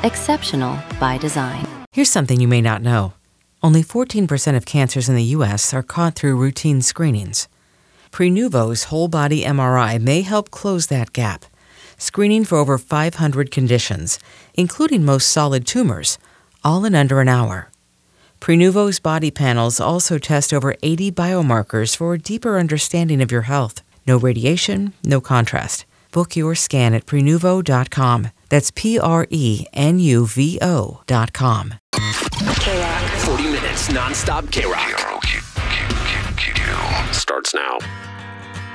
Exceptional by design. Here's something you may not know. Only 14% of cancers in the U.S. are caught through routine screenings. Prenuvo's whole-body MRI may help close that gap, screening for over 500 conditions, including most solid tumors, all in under an hour. Prenuvo's body panels also test over 80 biomarkers for a deeper understanding of your health. No radiation, no contrast. Book your scan at Prenuvo.com. That's Prenuvo.com. K-Rock. 40 minutes nonstop K-Rock. K-Rock starts now.